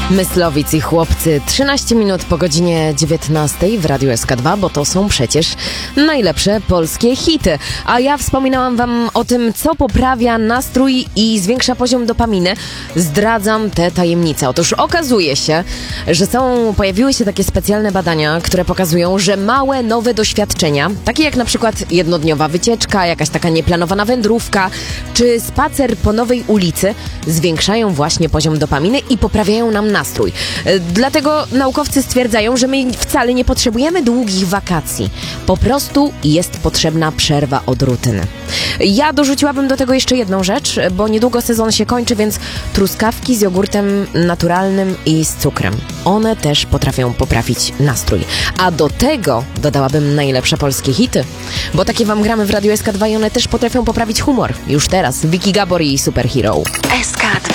Myslowic i chłopcy, 13 minut po godzinie 19 w Radiu SK2, bo to są przecież najlepsze polskie hity. A ja wspominałam wam o tym, co poprawia nastrój i zwiększa poziom dopaminy. Zdradzam tę tajemnicę. Otóż okazuje się, że pojawiły się takie specjalne badania, które pokazują, że małe, nowe doświadczenia, takie jak na przykład jednodniowa wycieczka, jakaś taka nieplanowana wędrówka, czy spacer po nowej ulicy, zwiększają właśnie poziom dopaminy i poprawiają nam nastrój. Dlatego naukowcy stwierdzają, że my wcale nie potrzebujemy długich wakacji. Po prostu jest potrzebna przerwa od rutyny. Ja dorzuciłabym do tego jeszcze jedną rzecz, bo niedługo sezon się kończy, więc truskawki z jogurtem naturalnym i z cukrem. One też potrafią poprawić nastrój. A do tego dodałabym najlepsze polskie hity, bo takie wam gramy w Radiu SK2 i one też potrafią poprawić humor. Już teraz Vicky Gabor i Superhero. SK2